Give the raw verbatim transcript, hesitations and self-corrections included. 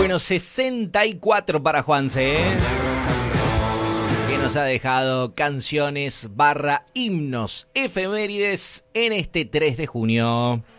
Bueno, sesenta y cuatro para Juanse, ¿eh? Que nos ha dejado canciones barra himnos efemérides en este tres de junio.